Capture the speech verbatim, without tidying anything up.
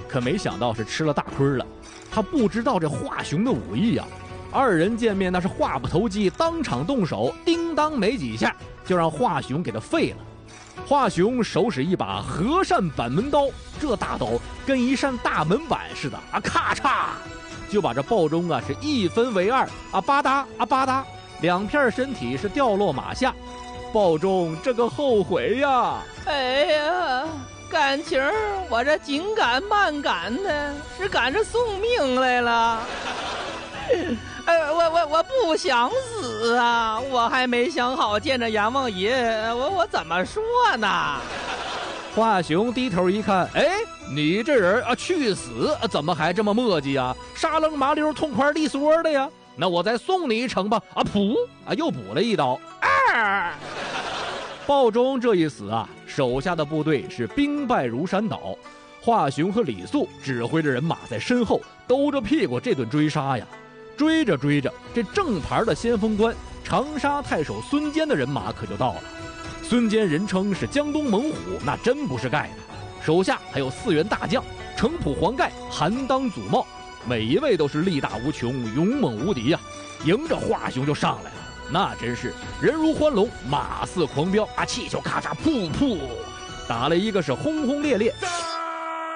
可没想到是吃了大亏了。他不知道这华雄的武艺啊，二人见面那是话不投机，当场动手，叮当没几下就让华雄给他废了。华雄手使一把和善板门刀，这大刀跟一扇大门板似的啊，咔嚓就把这鲍忠啊是一分为二啊，吧嗒啊吧嗒，两片身体是掉落马下。鲍忠这个后悔呀！ 哎呀，感情我这紧赶慢赶的，是赶着送命来了。哎，我我我不想死啊！我还没想好见着阎王爷，我我怎么说呢？ 华雄低头一看，哎，你这人啊，去死怎么还这么磨叽啊？沙楞麻溜，痛快利索的呀！那我再送你一程吧！啊，噗啊，又补了一刀。啊！鲍忠这一死啊，手下的部队是兵败如山倒。华雄和李肃指挥着人马在身后兜着屁股这顿追杀呀。追着追着，这正牌的先锋官长沙太守孙坚的人马可就到了。孙坚人称是江东猛虎，那真不是盖的。手下还有四员大将，程普、黄盖、韩当、祖茂，每一位都是力大无穷，勇猛无敌呀、啊！迎着华雄就上来了，那真是人如欢龙，马似狂飙啊！气球咔嚓，噗噗，打了一个是轰轰烈烈。